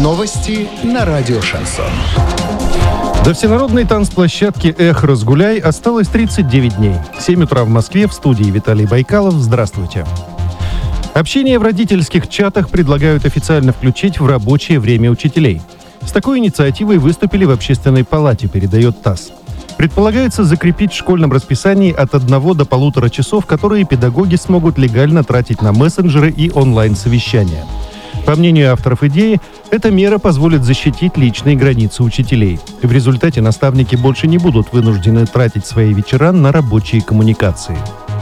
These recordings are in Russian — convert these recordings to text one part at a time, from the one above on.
Новости на радио «Шансон». До всенародной танцплощадки «Эх, разгуляй» осталось 39 дней. 7 утра в Москве, в студии Виталий Байкалов. Здравствуйте. Общение в родительских чатах предлагают официально включить в рабочее время учителей. С такой инициативой выступили в Общественной палате, передает ТАСС. Предполагается закрепить в школьном расписании от 1 до 1,5 часов, которые педагоги смогут легально тратить на мессенджеры и онлайн-совещания. По мнению авторов идеи, эта мера позволит защитить личные границы учителей. В результате наставники больше не будут вынуждены тратить свои вечера на рабочие коммуникации.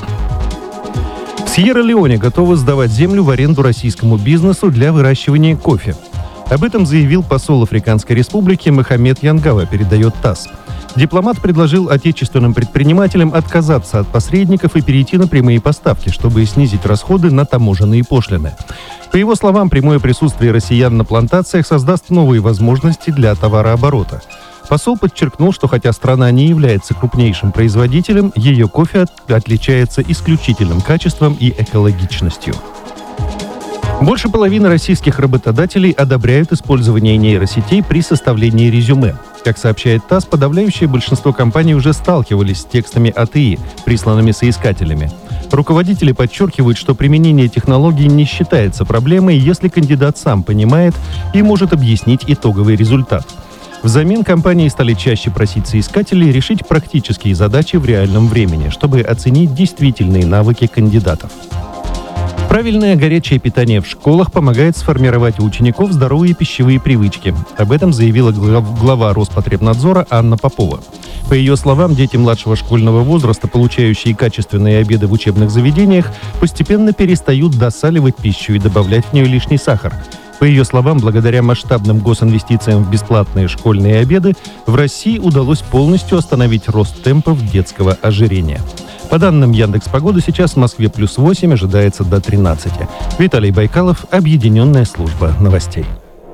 В Сьерра-Леоне готовы сдавать землю в аренду российскому бизнесу для выращивания кофе. Об этом заявил посол Африканской Республики Мохаммед Янгава, передает ТАСС. Дипломат предложил отечественным предпринимателям отказаться от посредников и перейти на прямые поставки, чтобы снизить расходы на таможенные пошлины. По его словам, прямое присутствие россиян на плантациях создаст новые возможности для товарооборота. Посол подчеркнул, что хотя страна не является крупнейшим производителем, ее кофе отличается исключительным качеством и экологичностью. Больше половины российских работодателей одобряют использование нейросетей при составлении резюме. Как сообщает ТАСС, подавляющее большинство компаний уже сталкивались с текстами АТИ, присланными соискателями. Руководители подчеркивают, что применение технологий не считается проблемой, если кандидат сам понимает и может объяснить итоговый результат. Взамен компании стали чаще просить соискателей решить практические задачи в реальном времени, чтобы оценить действительные навыки кандидатов. Правильное горячее питание в школах помогает сформировать у учеников здоровые пищевые привычки. Об этом заявила глава Роспотребнадзора Анна Попова. По ее словам, дети младшего школьного возраста, получающие качественные обеды в учебных заведениях, постепенно перестают досаливать пищу и добавлять в нее лишний сахар. По ее словам, благодаря масштабным госинвестициям в бесплатные школьные обеды, в России удалось полностью остановить рост темпов детского ожирения. По данным Яндекс.Погоды, сейчас в Москве +8, ожидается до 13. Виталий Байкалов, Объединенная служба новостей.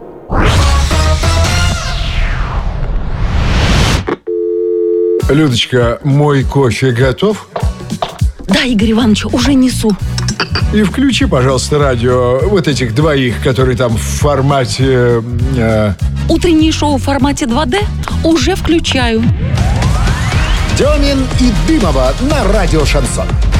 Людочка, мой кофе готов? Да, Игорь Иванович, уже несу. И включи, пожалуйста, радио вот этих двоих, которые там в формате... Утреннее шоу в формате 2D уже включаю. Демин и Дымова на радио «Шансон».